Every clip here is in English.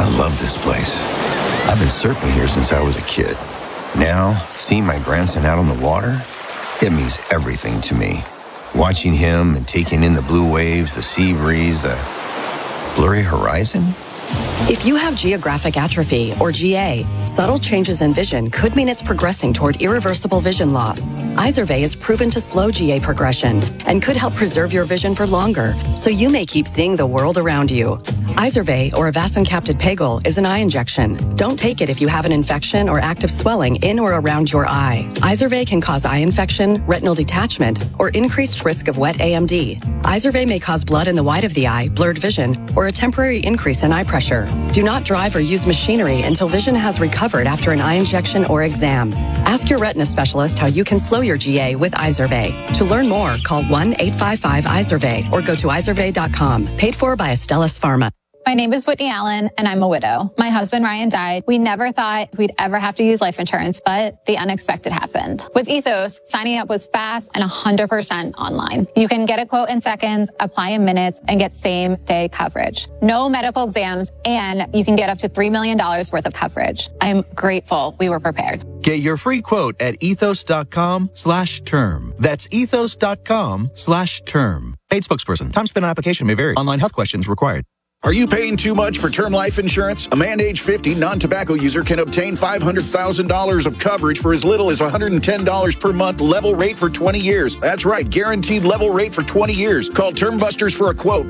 I love this place. I've been surfing here since I was a kid. Now, seeing my grandson out on the water, it means everything to me. Watching him and taking in the blue waves, the sea breeze, the blurry horizon. If you have geographic atrophy, or GA, subtle changes in vision could mean it's progressing toward irreversible vision loss. Izervay is proven to slow GA progression and could help preserve your vision for longer, so you may keep seeing the world around you. Izervay, or avacincaptad pegol, is an eye injection. Don't take it if you have an infection or active swelling in or around your eye. Izervay can cause eye infection, retinal detachment, or increased risk of wet AMD. Izervay may cause blood in the white of the eye, blurred vision, or a temporary increase in eye pressure. Do not drive or use machinery until vision has recovered after an eye injection or exam. Ask your retina specialist how you can slow your GA with Izervay. To learn more, call 1-855-IZERVAY or go to izervay.com. Paid for by Astellas Pharma. My name is Whitney Allen, and I'm a widow. My husband, Ryan, died. We never thought we'd ever have to use life insurance, but the unexpected happened. With Ethos, signing up was fast and 100% online. You can get a quote in seconds, apply in minutes, and get same-day coverage. No medical exams, and you can get up to $3 million worth of coverage. I'm grateful we were prepared. Get your free quote at ethos.com/term. That's ethos.com/term. Paid spokesperson. Time spent on application may vary. Online health questions required. Are you paying too much for term life insurance? A man age 50 non-tobacco user can obtain $500,000 of coverage for as little as $110 per month, level rate for 20 years. That's right, guaranteed level rate for 20 years. Call Term Busters for a quote,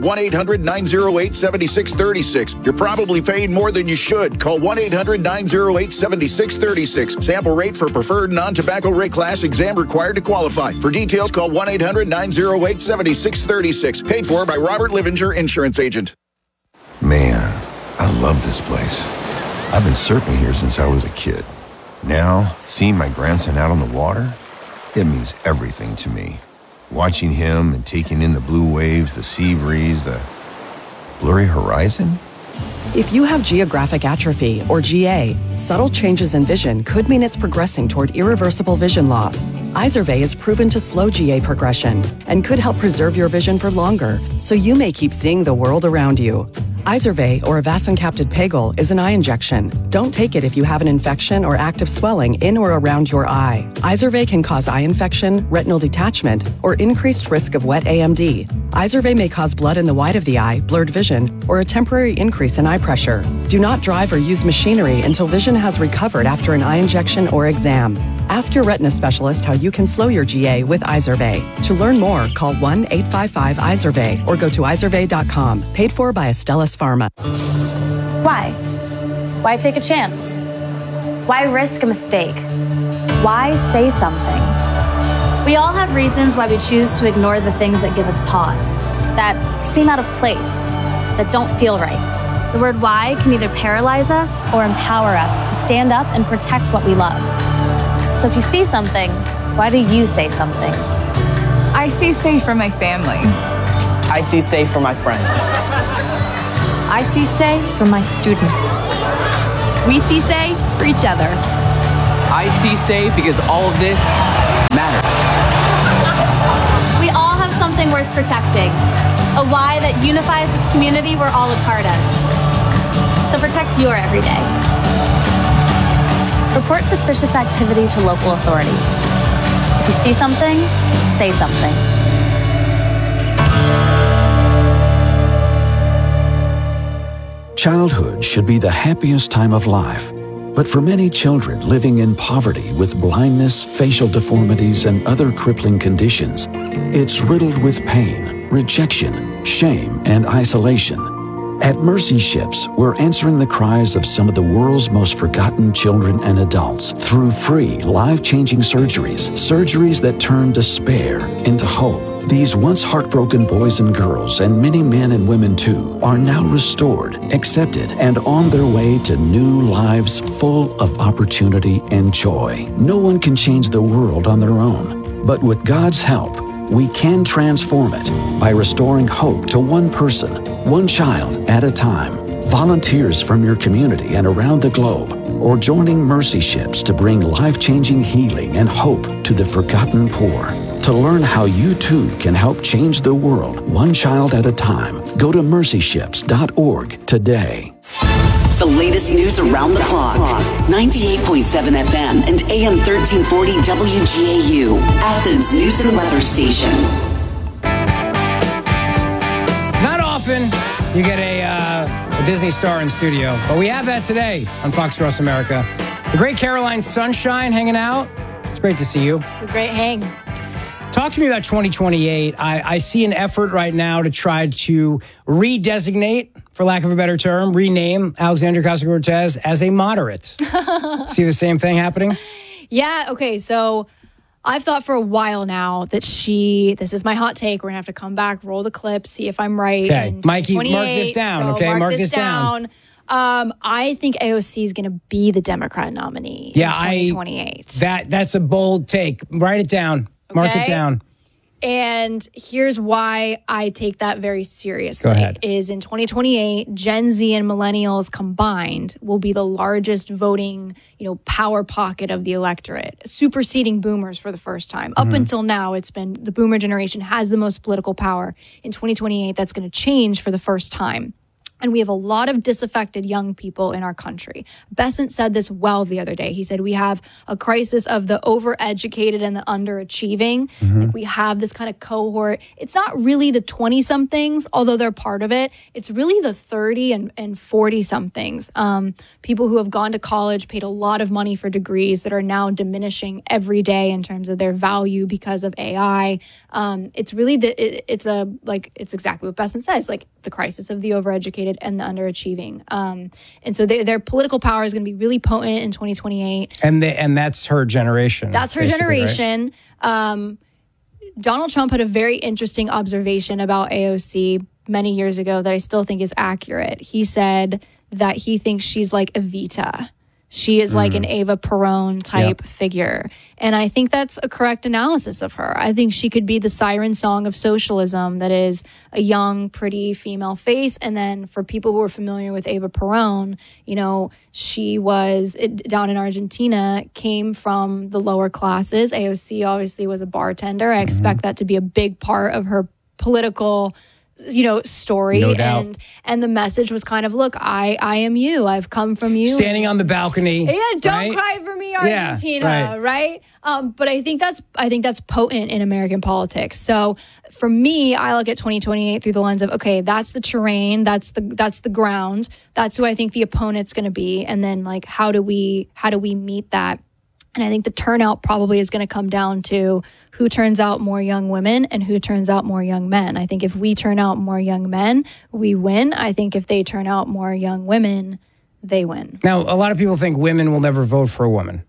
1-800-908-7636. You're probably paying more than you should. Call 1-800-908-7636. Sample rate for preferred non-tobacco rate class, exam required to qualify. For details, call 1-800-908-7636. Paid for by Robert Livinger, insurance agent. Man, I love this place. I've been surfing here since I was a kid. Now, seeing my grandson out on the water, it means everything to me. Watching him and taking in the blue waves, the sea breeze, the blurry horizon. If you have geographic atrophy, or GA, subtle changes in vision could mean it's progressing toward irreversible vision loss. Izervay is proven to slow GA progression and could help preserve your vision for longer, so you may keep seeing the world around you. Izervay, or avacincaptad pegol, is an eye injection. Don't take it if you have an infection or active swelling in or around your eye. Izervay can cause eye infection, retinal detachment, or increased risk of wet AMD. Izervay may cause blood in the white of the eye, blurred vision, or a temporary increase in eye pressure. Do not drive or use machinery until vision has recovered after an eye injection or exam. Ask your retina specialist how you can slow your GA with Izervay. To learn more, call 1-855-IZERVAY or go to izervay.com. Paid for by Astellas Pharma. Why? Why take a chance? Why risk a mistake? Why say something? We all have reasons why we choose to ignore the things that give us pause, that seem out of place, that don't feel right. The word why can either paralyze us or empower us to stand up and protect what we love. So if you see something, why do you say something? I see safe for my family. I see safe for my friends. I see say for my students. We see say for each other. I see say because all of this matters. We all have something worth protecting, a why that unifies this community we're all a part of. So protect your everyday. Report suspicious activity to local authorities. If you see something, say something. Childhood should be the happiest time of life. But for many children living in poverty with blindness, facial deformities, and other crippling conditions, it's riddled with pain, rejection, shame, and isolation. At Mercy Ships, we're answering the cries of some of the world's most forgotten children and adults through free, life-changing surgeries that turn despair into hope. These once heartbroken boys and girls, and many men and women too, are now restored, accepted, and on their way to new lives full of opportunity and joy. No one can change the world on their own, but with God's help, we can transform it by restoring hope to one person, one child at a time. Volunteers from your community and around the globe, or joining Mercy Ships to bring life-changing healing and hope to the forgotten poor. To learn how you too can help change the world one child at a time, go to mercyships.org today. The latest news around the clock. 98.7 FM and AM 1340 WGAU, Athens News and Weather Station. Not often you get a Disney star in studio, but we have that today on Fox Across America. The great Caroline Sunshine hanging out. It's great to see you. It's a great hang. Talk to me about 2028. I see an effort right now to try to redesignate, for lack of a better term, rename Alexandria Ocasio-Cortez as a moderate. See the same thing happening? Yeah, okay, so I've thought for a while now that this is my hot take. We're going to have to come back, roll the clip, see if I'm right. Okay, Mikey, mark this down, okay? Mark this down. I think AOC is going to be the Democrat nominee in 2028. That's a bold take. Write it down. Mark it down. And here's why I take that very seriously. Go ahead. Is in 2028, Gen Z and millennials combined will be the largest voting, power pocket of the electorate, superseding boomers for the first time. Up until now, it's been the boomer generation has the most political power. In 2028, that's going to change for the first time. And we have a lot of disaffected young people in our country. Bessent said this well the other day. He said, we have a crisis of the overeducated and the underachieving. Like we have this kind of cohort. It's not really the 20-somethings, although they're part of it. It's really the 30 and 40-somethings. People who have gone to college, paid a lot of money for degrees that are now diminishing every day in terms of their value because of AI. It's really, it's exactly what Bessent says, like the crisis of the overeducated and the underachieving. And so their political power is going to be really potent in 2028. And that's her generation. That's her generation. Right? Donald Trump had a very interesting observation about AOC many years ago that I still think is accurate. He said that he thinks she's like Evita. She is like an Eva Peron type figure. And I think that's a correct analysis of her. I think she could be the siren song of socialism that is a young, pretty female face. And then for people who are familiar with Eva Peron, she was down in Argentina, came from the lower classes. AOC obviously was a bartender. I expect that to be a big part of her political story. No doubt. And the message was kind of, look, I am you. I've come from you. Standing on the balcony. Yeah, don't cry for me, Argentina, right? But I think that's potent in American politics. So for me, I look at 2028 through the lens of, okay, that's the terrain, that's the ground, that's who I think the opponent's going to be, and then like how do we meet that? And I think the turnout probably is going to come down to who turns out more young women and who turns out more young men. I think if we turn out more young men, we win. I think if they turn out more young women, they win. Now, a lot of people think women will never vote for a woman.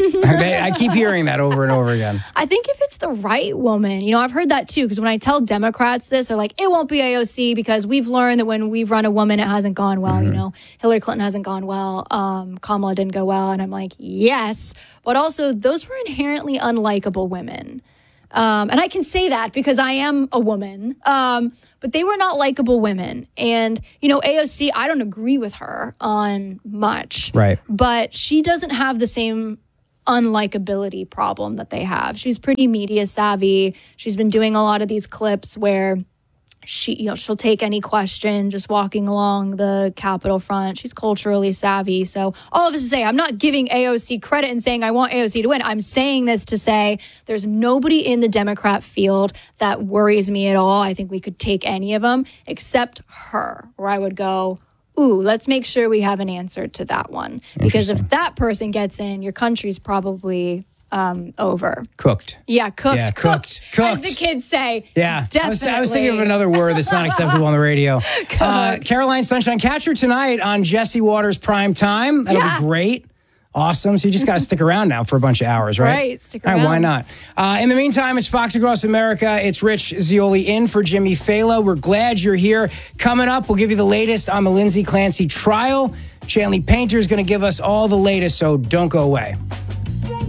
I keep hearing that over and over again. I think if it's the right woman, I've heard that too, because when I tell Democrats this, they're like, it won't be AOC because we've learned that when we've run a woman, it hasn't gone well. Hillary Clinton hasn't gone well. Kamala didn't go well. And I'm like, yes. But also, those were inherently unlikable women. And I can say that because I am a woman. But they were not likable women. And, AOC, I don't agree with her on much. Right. But she doesn't have the same unlikability problem that they have. She's pretty media savvy. She's been doing a lot of these clips where she'll take any question just walking along the Capitol front. She's culturally savvy. So all of this to say, I'm not giving AOC credit and saying I want AOC to win. I'm saying this to say there's nobody in the Democrat field that worries me at all. I think we could take any of them except her, where I would go, ooh, let's make sure we have an answer to that one. Because if that person gets in, your country's probably over. Cooked. Yeah, cooked. Yeah, cooked. As the kids say. Yeah. Definitely. I was thinking of another word that's not acceptable on the radio. Caroline Sunshine, catch her tonight on Jesse Waters Prime Time. That'll be great. Awesome. So you just got to stick around now for a bunch of hours, right? Right. Stick around. All right, why not? In the meantime, it's Fox Across America. It's Rich Zeoli in for Jimmy Fallon. We're glad you're here. Coming up, we'll give you the latest on the Lindsay Clancy trial. Chanley Painter is going to give us all the latest, so don't go away.